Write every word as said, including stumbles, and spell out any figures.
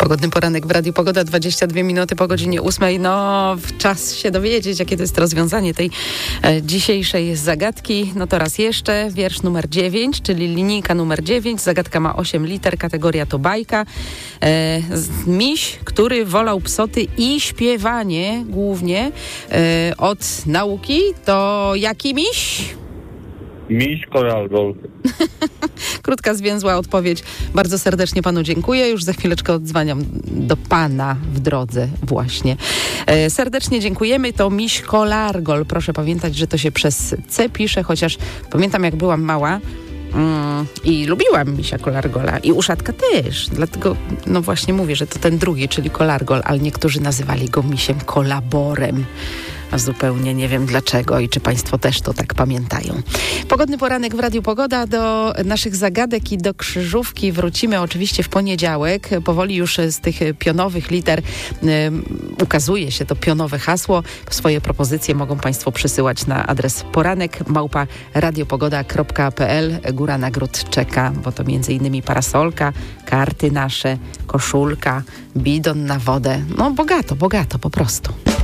Pogodny poranek w Radiu Pogoda, dwadzieścia dwie minuty po godzinie ósmej. No, czas się dowiedzieć, jakie to jest rozwiązanie tej e, dzisiejszej zagadki. No to raz jeszcze, wiersz numer dziewięć, czyli linijka numer dziewięć. Zagadka ma osiem liter, kategoria to bajka. E, miś, który wolał psoty i śpiewanie głównie e, od nauki, to jaki miś? Miś Koralgol. Krótka, zwięzła odpowiedź. Bardzo serdecznie panu dziękuję. Już za chwileczkę odzwaniam do pana w drodze właśnie. E, serdecznie dziękujemy. To miś Kolargol. Proszę pamiętać, że to się przez C pisze, chociaż pamiętam, jak byłam mała mm, i lubiłam misia Kolargola i uszatka też. Dlatego, no właśnie mówię, że to ten drugi, czyli Kolargol, ale niektórzy nazywali go misiem Kolaborem. A zupełnie nie wiem dlaczego i czy państwo też to tak pamiętają. Pogodny poranek w Radiu Pogoda. Do naszych zagadek i do krzyżówki wrócimy oczywiście w poniedziałek. Powoli już z tych pionowych liter um, ukazuje się to pionowe hasło. Swoje propozycje mogą państwo przysyłać na adres poranek małpa radiopogoda kropka p l. Góra nagród czeka, bo to między innymi parasolka, karty nasze, koszulka, bidon na wodę. No bogato, bogato po prostu.